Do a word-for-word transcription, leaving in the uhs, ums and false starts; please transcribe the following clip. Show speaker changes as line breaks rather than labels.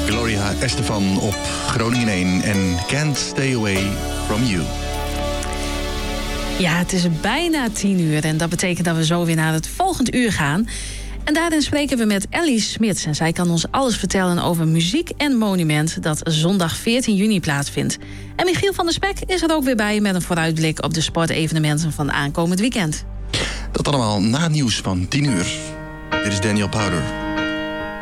Gloria Estefan op Groningen één en Can't Stay Away From You.
Ja, het is bijna tien uur en dat betekent dat we zo weer naar het volgende uur gaan. En daarin spreken we met Ellie Smits. En zij kan ons alles vertellen over muziek en monument dat zondag veertien juni plaatsvindt. En Michiel van der Spek is er ook weer bij met een vooruitblik op de sportevenementen van aankomend weekend.
Dat allemaal na nieuws van tien uur. Dit is Daniel Powder.